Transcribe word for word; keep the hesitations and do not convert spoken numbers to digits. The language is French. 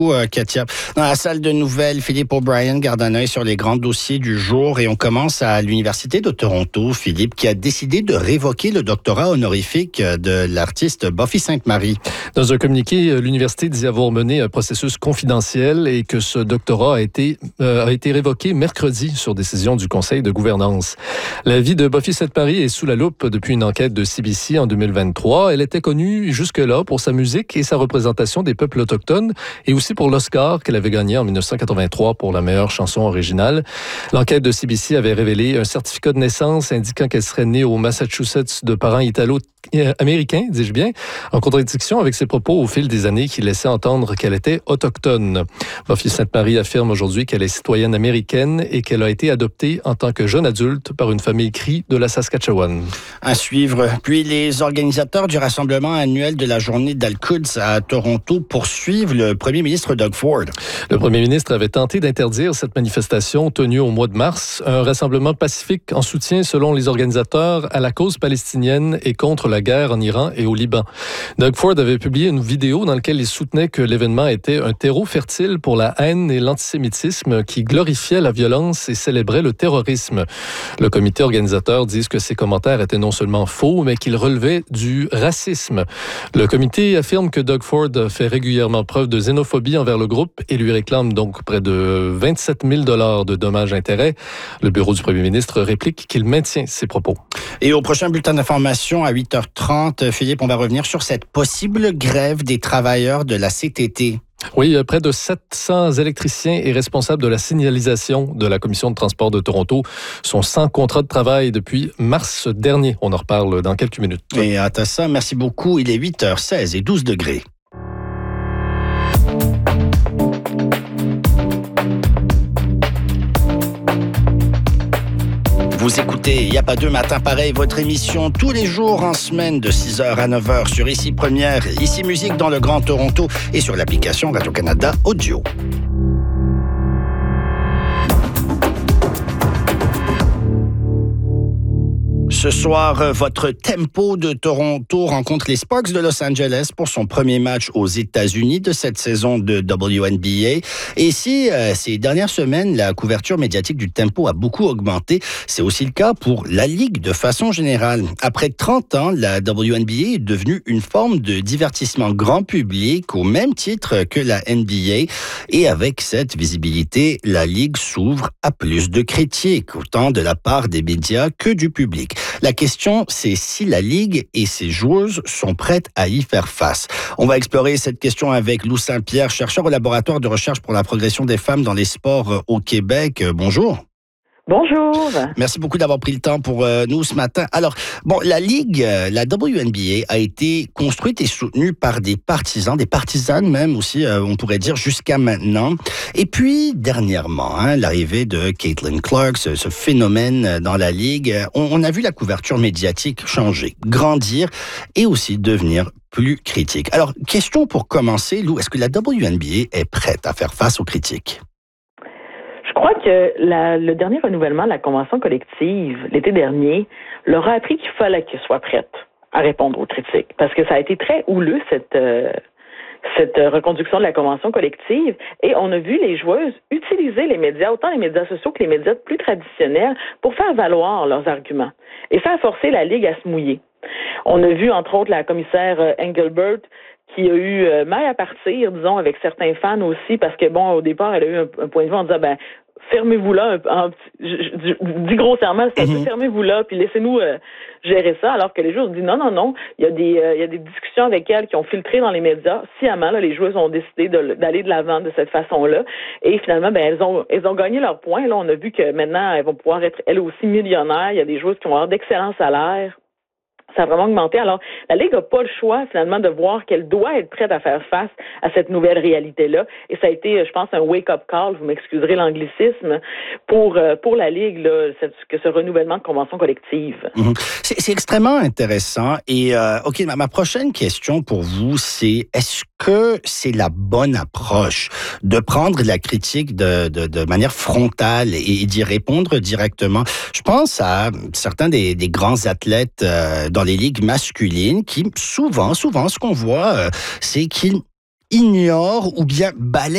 Euh, Katia. Dans la salle de nouvelles, Philippe O'Brien garde un œil sur les grands dossiers du jour et on commence à l'Université de Toronto, Philippe, qui a décidé de révoquer le doctorat honorifique de l'artiste Buffy Sainte-Marie. Dans un communiqué, l'université dit avoir mené un processus confidentiel et que ce doctorat a été, euh, a été révoqué mercredi sur décision du conseil de gouvernance. La vie de Buffy Sainte-Marie est sous la loupe depuis une enquête de C B C en deux mille vingt-trois. Elle était connue jusque-là pour sa musique et sa représentation des peuples autochtones et aussi pour l'Oscar qu'elle avait gagné en dix-neuf cent quatre-vingt-trois pour la meilleure chanson originale. L'enquête de C B C avait révélé un certificat de naissance indiquant qu'elle serait née au Massachusetts de parents italo-américains, dis-je bien, en contradiction avec ses propos au fil des années qui laissaient entendre qu'elle était autochtone. Buffy Sainte-Marie affirme aujourd'hui qu'elle est citoyenne américaine et qu'elle a été adoptée en tant que jeune adulte par une famille Cree de la Saskatchewan. À suivre. Puis les organisateurs du rassemblement annuel de la journée d'Al-Quds à Toronto poursuivent le premier ministre Doug Ford. Le premier ministre avait tenté d'interdire cette manifestation tenue au mois de mars, un rassemblement pacifique en soutien, selon les organisateurs, à la cause palestinienne et contre la guerre en Iran et au Liban. Doug Ford avait publié une vidéo dans laquelle il soutenait que l'événement était un terreau fertile pour la haine et l'antisémitisme qui glorifiait la violence et célébrait le terrorisme. Le comité organisateur dit que ces commentaires étaient non seulement faux, mais qu'ils relevaient du racisme. Le comité affirme que Doug Ford fait régulièrement preuve de xénophobie envers le groupe et lui réclame donc près de vingt-sept mille dollars de dommages-intérêts. Le bureau du premier ministre réplique qu'il maintient ses propos. Et au prochain bulletin d'information à huit heures trente, Philippe, on va revenir sur cette possible grève des travailleurs de la C T T. Oui, près de sept cents électriciens et responsables de la signalisation de la Commission de transport de Toronto sont sans contrat de travail depuis mars dernier. On en reparle dans quelques minutes. Et à ça, merci beaucoup. Il est huit heures seize et douze degrés. Vous écoutez Il n'y a pas deux matins pareils, votre émission tous les jours en semaine de six heures à neuf heures sur Ici Première, Ici Musique dans le Grand Toronto et sur l'application Radio-Canada Audio. Ce soir, votre Tempo de Toronto rencontre les Sparks de Los Angeles pour son premier match aux États-Unis de cette saison de W N B A. Et si euh, ces dernières semaines, la couverture médiatique du Tempo a beaucoup augmenté, c'est aussi le cas pour la Ligue de façon générale. Après trente ans, la W N B A est devenue une forme de divertissement grand public au même titre que la N B A. Et avec cette visibilité, la Ligue s'ouvre à plus de critiques, autant de la part des médias que du public. La question, c'est si la Ligue et ses joueuses sont prêtes à y faire face. On va explorer cette question avec Lou Saint-Pierre, chercheur au laboratoire de recherche pour la progression des femmes dans les sports au Québec. Bonjour. Bonjour. Merci beaucoup d'avoir pris le temps pour euh, nous ce matin. Alors, bon, la Ligue, euh, la W N B A a été construite et soutenue par des partisans, des partisanes même aussi, euh, on pourrait dire, jusqu'à maintenant. Et puis, dernièrement, hein, l'arrivée de Caitlin Clark, ce, ce phénomène dans la Ligue, on, on a vu la couverture médiatique changer, grandir et aussi devenir plus critique. Alors, question pour commencer, Lou, est-ce que la W N B A est prête à faire face aux critiques? Je crois que la, le dernier renouvellement de la convention collective, l'été dernier, leur a appris qu'il fallait qu'ils soient prêtes à répondre aux critiques. Parce que ça a été très houleux, cette, euh, cette reconduction de la convention collective. Et on a vu les joueuses utiliser les médias, autant les médias sociaux que les médias plus traditionnels, pour faire valoir leurs arguments. Et ça a forcé la Ligue à se mouiller. On a vu, entre autres, la commissaire Engelbert qui a eu euh, mal à partir, disons, avec certains fans aussi, parce que, bon, au départ, elle a eu un, un point de vue en disant, ben, fermez-vous là, en, je, je, je dis grossièrement, c'est mm-hmm. fermez-vous là, puis laissez-nous euh, gérer ça, alors que les joueurs ont dit non, non, non, il y a des euh, il y a des discussions avec elles qui ont filtré dans les médias, sciemment, là, les joueuses ont décidé de, d'aller de l'avant de cette façon-là, et finalement, ben, elles ont elles ont gagné leur point, là, on a vu que maintenant, elles vont pouvoir être, elles aussi, millionnaires, il y a des joueuses qui vont avoir d'excellents salaires. Ça a vraiment augmenté. Alors, la Ligue n'a pas le choix, finalement, de voir qu'elle doit être prête à faire face à cette nouvelle réalité-là. Et ça a été, je pense, un wake-up call, vous m'excuserez l'anglicisme, pour pour la Ligue, là, que ce renouvellement de convention collective. Mm-hmm. C'est, c'est extrêmement intéressant. Et, euh, OK, ma, ma prochaine question pour vous, c'est est-ce que c'est la bonne approche de prendre la critique de, de, de manière frontale et, et d'y répondre directement? Je pense à certains des, des grands athlètes euh, dans les ligues masculines qui, souvent, souvent, ce qu'on voit, euh, c'est qu'ils ignorent ou bien balayent